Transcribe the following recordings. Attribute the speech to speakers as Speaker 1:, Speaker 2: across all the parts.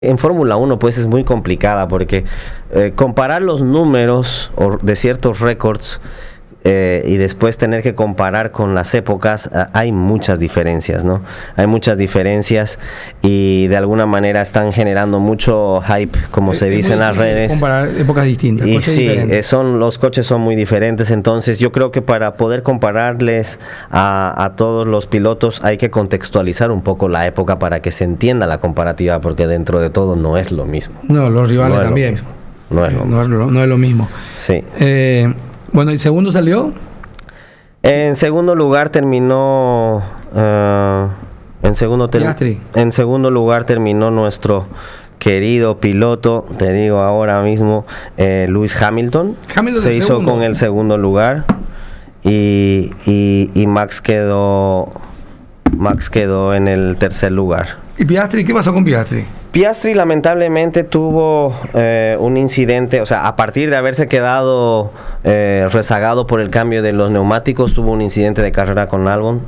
Speaker 1: En Fórmula 1 pues es muy complicada porque comparar los números de ciertos récords y después tener que comparar con las épocas, hay muchas diferencias, ¿no? Hay muchas diferencias y de alguna manera están generando mucho hype, como se dice en las redes.
Speaker 2: Comparar épocas distintas.
Speaker 1: Y sí, los coches son muy diferentes, entonces yo creo que para poder compararles a todos los pilotos hay que contextualizar un poco la época para que se entienda la comparativa, porque dentro de todo no es lo mismo.
Speaker 2: No, los rivales
Speaker 1: no
Speaker 2: también.
Speaker 1: No es lo mismo.
Speaker 2: No es lo mismo.
Speaker 1: Sí.
Speaker 2: Bueno, ¿y segundo salió?
Speaker 1: En segundo lugar terminó en segundo lugar terminó nuestro querido piloto, te digo ahora mismo, Lewis Hamilton. Se hizo segundo con el segundo lugar y Max quedó en el tercer lugar.
Speaker 2: ¿Y Piastri? ¿Qué pasó con Piastri?
Speaker 1: Piastri lamentablemente tuvo un incidente, o sea, a partir de haberse quedado rezagado por el cambio de los neumáticos, tuvo un incidente de carrera con Albon,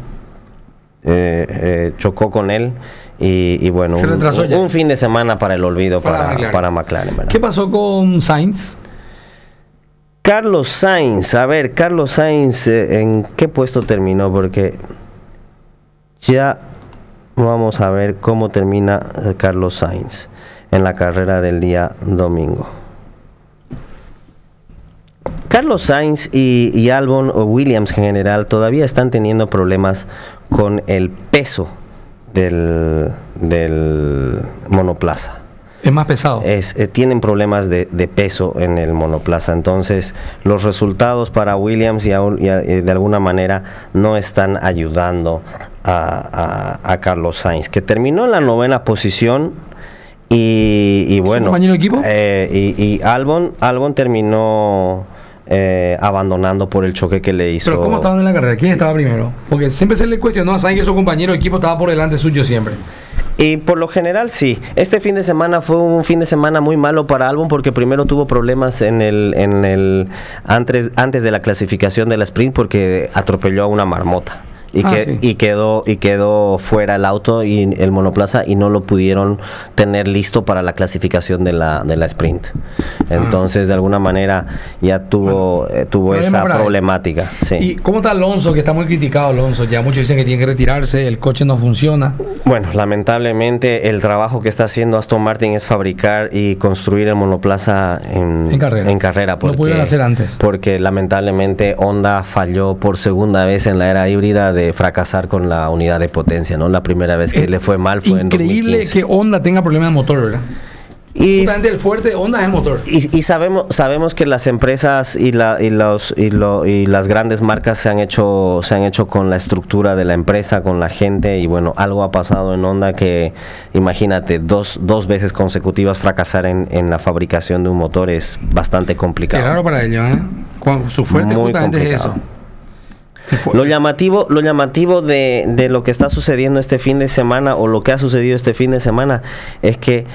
Speaker 1: chocó con él y bueno, un fin de semana para el olvido para McLaren. ¿Verdad?
Speaker 2: ¿Qué pasó con Sainz?
Speaker 1: Carlos Sainz, ¿en qué puesto terminó? Porque ya vamos a ver cómo termina Carlos Sainz en la carrera del día domingo. Carlos Sainz y Albon o Williams en general todavía están teniendo problemas con el peso del monoplaza.
Speaker 2: Es más pesado.
Speaker 1: Tienen problemas de peso en el monoplaza, entonces los resultados para Williams y de alguna manera no están ayudando a Carlos Sainz, que terminó en la 9ª posición y bueno,
Speaker 2: compañero de equipo?
Speaker 1: Y Albon terminó abandonando por el choque que le hizo.
Speaker 2: ¿Pero cómo estaban en la carrera? ¿Quién estaba primero? Porque siempre se le cuestionó a Sainz que su compañero de equipo estaba por delante suyo siempre.
Speaker 1: Y por lo general sí. Este fin de semana fue un fin de semana muy malo para Albon porque primero tuvo problemas antes de la clasificación de la sprint porque atropelló a una marmota. Y quedó fuera el auto y el monoplaza y no lo pudieron tener listo para la clasificación de la sprint. Entonces de alguna manera ya tuvo esa problemática. Sí.
Speaker 2: ¿Y cómo está Alonso? Que está muy criticado Alonso. Ya muchos dicen que tiene que retirarse, el coche no funciona.
Speaker 1: Bueno, lamentablemente el trabajo que está haciendo Aston Martin es fabricar y construir el monoplaza en carrera.
Speaker 2: Lo pudieron hacer antes.
Speaker 1: Porque lamentablemente Honda falló por segunda vez en la era híbrida de fracasar con la unidad de potencia, ¿no? La primera vez que le fue mal fue en 2015.
Speaker 2: Increíble que Honda tenga problemas de motor, ¿verdad?
Speaker 1: Y
Speaker 2: justamente el fuerte de Honda es el motor.
Speaker 1: Y sabemos que las empresas y las grandes marcas se han hecho con la estructura de la empresa, con la gente, y bueno, algo ha pasado en Honda que, imagínate, dos veces consecutivas fracasar en la fabricación de un motor es bastante complicado.
Speaker 2: Qué raro para ellos, ¿eh? Su fuerte
Speaker 1: muy
Speaker 2: justamente
Speaker 1: complicado.
Speaker 2: es eso.
Speaker 1: Lo llamativo de lo que está sucediendo este fin de semana, o lo que ha sucedido este fin de semana, es que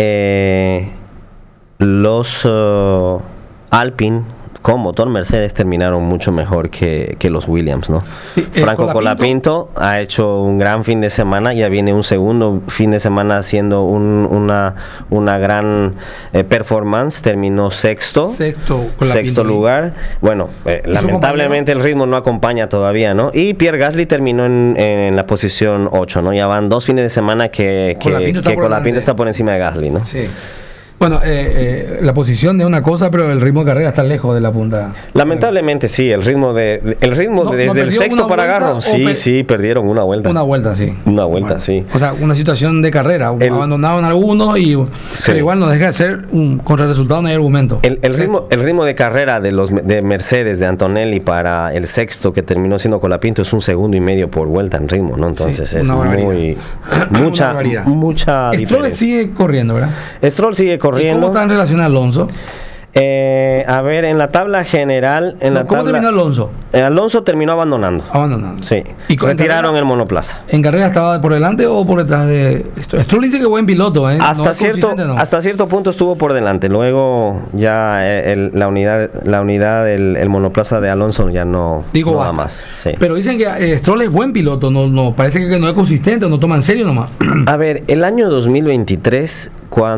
Speaker 1: los Alpine con motor Mercedes terminaron mucho mejor que los Williams, ¿no?
Speaker 2: Sí,
Speaker 1: Franco Colapinto ha hecho un gran fin de semana, ya viene un segundo fin de semana haciendo una gran performance, terminó sexto lugar. Bueno, lamentablemente el ritmo no acompaña todavía, ¿no? Y Pierre Gasly terminó en la posición 8, ¿no? Ya van 2 fines de semana que Colapinto está por encima de Gasly, ¿no?
Speaker 2: Sí. Bueno, la posición es una cosa, pero el ritmo de carrera está lejos de la punta.
Speaker 1: Lamentablemente sí, el ritmo desde el sexto para agarro, sí, perdieron una vuelta.
Speaker 2: Una vuelta, sí.
Speaker 1: Sí.
Speaker 2: O sea, una situación de carrera, abandonaron algunos pero igual no deja de ser contra el resultado, no hay argumento.
Speaker 1: El ritmo de carrera de Mercedes, de Antonelli para el sexto que terminó siendo Colapinto es 1,5 segundos por vuelta en ritmo, ¿no? Entonces es mucha diferencia.
Speaker 2: Stroll sigue corriendo, ¿verdad?
Speaker 1: Stroll sigue corriendo.
Speaker 2: ¿Y cómo está en relación a Alonso?
Speaker 1: A ver, en la tabla general...
Speaker 2: ¿Cómo terminó Alonso?
Speaker 1: Alonso terminó abandonando. Sí. ¿Y retiraron el monoplaza?
Speaker 2: ¿En carrera estaba por delante o por detrás de Stroll? Dice que buen piloto, ¿eh?
Speaker 1: Hasta cierto punto estuvo por delante. Luego ya la unidad del monoplaza de Alonso ya no va más. Sí.
Speaker 2: Pero dicen que Stroll es buen piloto. No parece que no es consistente, no toma en serio nomás.
Speaker 1: A ver, el año 2023, cuando